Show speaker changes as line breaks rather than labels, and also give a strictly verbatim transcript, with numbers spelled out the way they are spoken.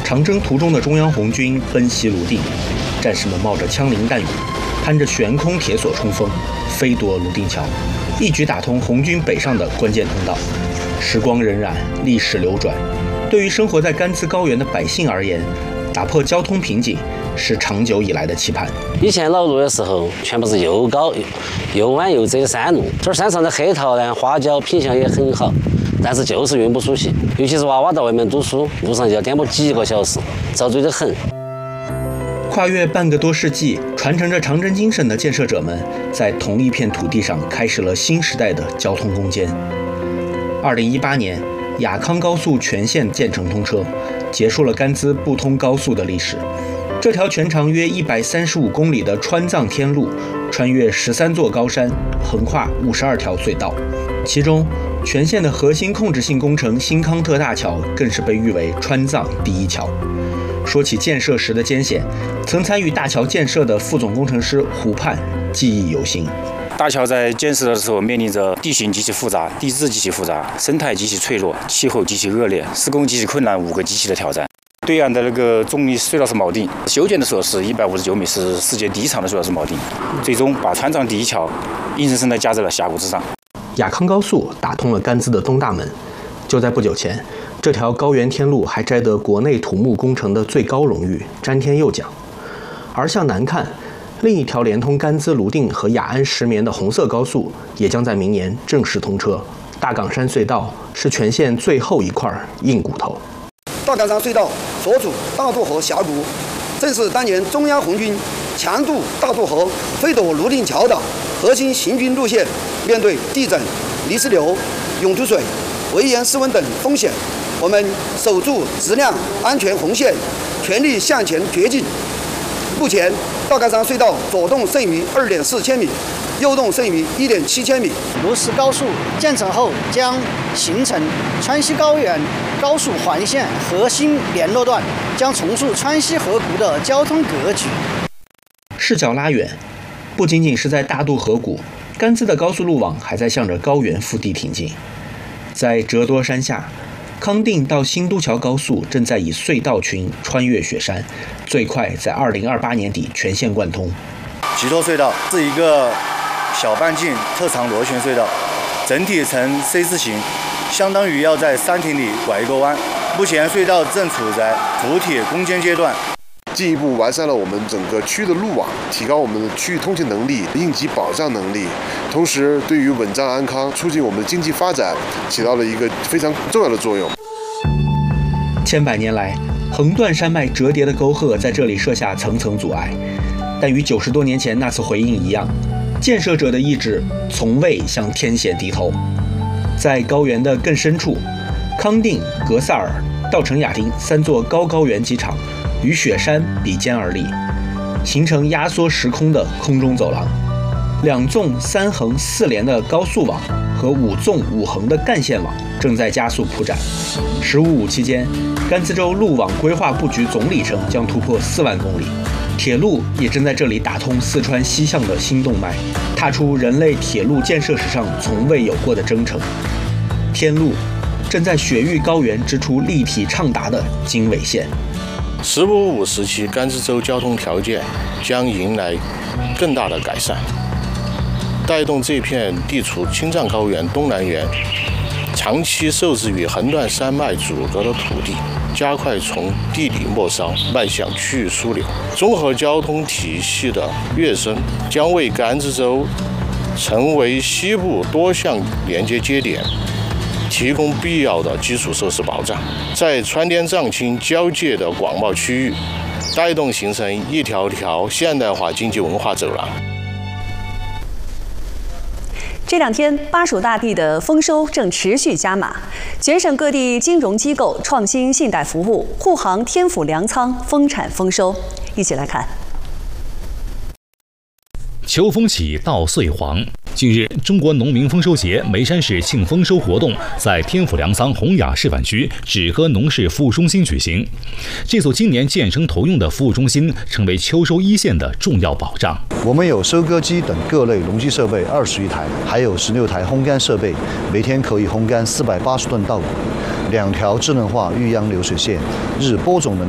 长征途中的中央红军奔袭泸定，战士们冒着枪林弹雨，攀着悬空铁索冲锋，飞夺泸定桥，一举打通红军北上的关键通道。时光荏苒，历史流转，对于生活在甘孜高原的百姓而言，打破交通瓶颈是长久以来的期盼。
以前老路的时候，全部是又高又弯又窄的山路，这儿山上的黑桃呢、花椒品相也很好，但是就是运不出去，尤其是娃娃到外面读书，路上就要颠簸几个小时，遭罪得很。
跨越半个多世纪，传承着长征精神的建设者们，在同一片土地上开始了新时代的交通攻坚。二零一八年，雅康高速全线建成通车，结束了甘孜不通高速的历史。这条全长约一百三十五公里的川藏天路，穿越十三座高山，横跨五十二条隧道。其中，全线的核心控制性工程新康特大桥更是被誉为川藏第一桥。说起建设时的艰险，曾参与大桥建设的副总工程师胡盼记忆犹新。
大桥在建设的时候面临着地形极其复杂、地质极其复杂、生态极其脆弱、气候极其恶劣、施工极其困难五个极其的挑战。对岸的那个中立隧道是锚定，修建的时候是一百五十九米，是世界第一长的隧道是锚定，最终把川藏第一桥硬生生地架在了峡谷之上。
雅康高速打通了甘孜的东大门。就在不久前，这条高原天路还摘得国内土木工程的最高荣誉詹天佑奖。而向南看，另一条连通甘孜泸定和雅安石棉的红色高速也将在明年正式通车。大岗山隧道是全线最后一块硬骨头。
大岗山隧道所处大渡河峡谷，正是当年中央红军强渡大渡河、飞夺泸定桥的核心行军路线。面对地震、泥石流、涌土水、危岩失温等风险，我们守住质量安全红线，全力向前掘进。目前，大岗山隧道左洞剩余二点四千米，右洞剩余一点七千米。
泸石高速建成后，将形成川西高原高速环线核心联络段，将重塑川西河谷的交通格局。
视角拉远，不仅仅是在大渡河谷，甘孜的高速路网还在向着高原腹地挺进。在折多山下，康定到新都桥高速正在以隧道群穿越雪山，最快在二零二八年底全线贯通。
吉托隧道是一个小半径特长螺旋隧道，整体呈 C 字形，相当于要在山体里拐一个弯。目前隧道正处在主体攻坚阶段，
进一步完善了我们整个区的路网，提高我们的区域通行能力、应急保障能力，同时对于稳站安康、促进我们的经济发展起到了一个非常重要的作用。
千百年来，横断山脉折叠的沟壑在这里设下层层阻碍，但与九十多年前那次回应一样，建设者的意志从未向天险低头。在高原的更深处，康定、格萨尔、稻城亚丁三座高高原机场与雪山比肩而立，形成压缩时空的空中走廊。两纵三横四连的高速网和五纵五横的干线网正在加速铺展。十五五期间，甘孜州路网规划布局总里程将突破四万公里，铁路也正在这里打通四川西向的新动脉，踏出人类铁路建设史上从未有过的征程。天路正在雪域高原织出立体畅达的经纬线。
十五五时期，甘孜州交通条件将迎来更大的改善，带动这片地处青藏高原东南缘、长期受制于横断山脉阻隔的土地，加快从地理末梢迈向区域枢纽。综合交通体系的跃升，将为甘孜州成为西部多项连接节点提供必要的基础设施保障，在川滇藏青交界的广袤区域，带动形成一条条现代化经济文化走廊。
这两天，巴蜀大地的丰收正持续加码，全省各地金融机构、创新信贷服务、护航天府粮仓丰产丰收。一起来看。
秋风起，稻穗黄。近日，中国农民丰收节眉山市庆丰收活动在天府粮仓洪雅示范区纸科农事服务中心举行。这所今年建成投用的服务中心，成为秋收一线的重要保障。
我们有收割机等各类农机设备二十余台，还有十六台烘干设备，每天可以烘干四百八十吨稻谷，两条智能化育秧流水线，日播种能